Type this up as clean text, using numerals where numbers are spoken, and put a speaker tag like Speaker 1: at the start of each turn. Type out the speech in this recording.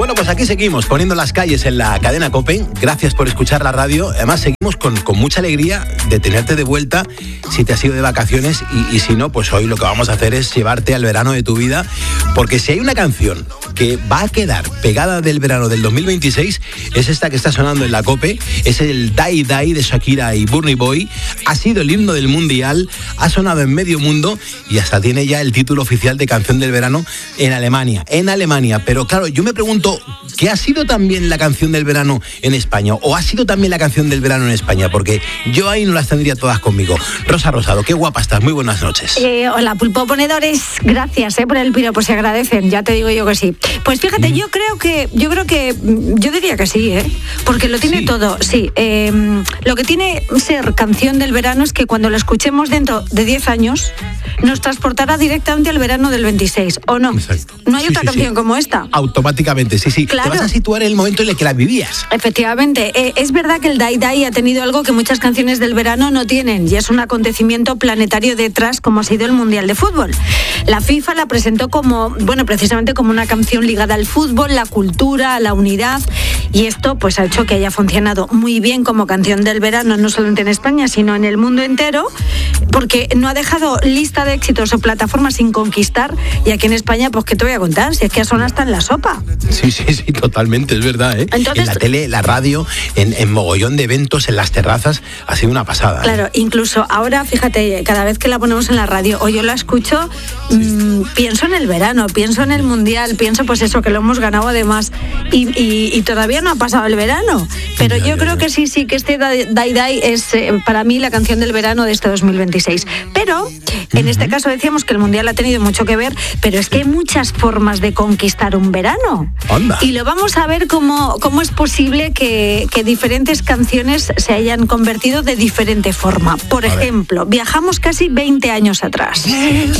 Speaker 1: Bueno, pues aquí seguimos poniendo las calles en la cadena COPE. Gracias por escuchar la radio. Además, seguimos con mucha alegría de tenerte de vuelta si te has ido de vacaciones y si no, pues hoy lo que vamos a hacer es llevarte al verano de tu vida, porque si hay una canción que va a quedar pegada del verano del 2026, es esta que está sonando en la COPE, es el Die Die de Shakira y Burna Boy. Ha sido el himno del mundial, ha sonado en medio mundo y hasta tiene ya el título oficial de canción del verano en Alemania. Pero claro, yo me pregunto, ¿qué ha sido también la canción del verano en España? ¿O ha sido también la canción del verano en España? Porque yo ahí no las tendría todas conmigo. Rosa Rosado, qué guapa estás, muy buenas noches.
Speaker 2: Hola, pulpo ponedores, gracias por el piropo, se agradecen, ya te digo yo que sí. Pues fíjate, yo diría que sí, porque lo tiene todo, sí. Lo que tiene ser canción del verano es que cuando lo escuchemos dentro de 10 años, nos transportará directamente al verano del 26, ¿o no?
Speaker 1: Exacto.
Speaker 2: No hay otra canción como esta.
Speaker 1: Automáticamente, sí.
Speaker 2: Claro.
Speaker 1: Te vas a situar en el momento en el que la vivías.
Speaker 2: Efectivamente, es verdad que el Die Die ha tenido algo que muchas canciones del verano no tienen, y es un acontecimiento planetario detrás, como ha sido el Mundial de Fútbol. La FIFA la presentó precisamente como una canción ligada al fútbol, la cultura, a la unidad, y esto pues ha hecho que haya funcionado muy bien como canción del verano, no solamente en España, sino en el mundo entero, porque no ha dejado lista de éxitos o plataformas sin conquistar, y aquí en España, pues ¿qué te voy a contar? Si es que suena hasta en la sopa.
Speaker 1: Sí, totalmente, es verdad, Entonces, en la tele, la radio, en mogollón de eventos, en las terrazas, ha sido una pasada.
Speaker 2: Claro, incluso ahora, fíjate, cada vez que la ponemos en la radio o yo la escucho, pienso en el verano, pienso en el Mundial, pienso pues eso, que lo hemos ganado además, y todavía no ha pasado el verano, pero yo creo que sí, que este Die Die es para mí la canción del verano de este 2026. Pero en este caso decíamos que el Mundial ha tenido mucho que ver, pero es que hay muchas formas de conquistar un verano.
Speaker 1: Anda.
Speaker 2: Y lo vamos a ver cómo es posible que diferentes canciones se hayan convertido de diferente forma. Por ejemplo, viajamos casi 20 años atrás.